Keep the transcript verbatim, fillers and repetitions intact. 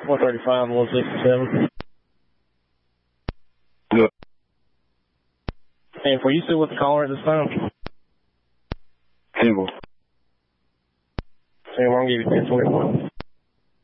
four thirty-five and one sixty-seven. Good. And were you still with the caller at this time? Single. So we're going to give you ten twenty-one.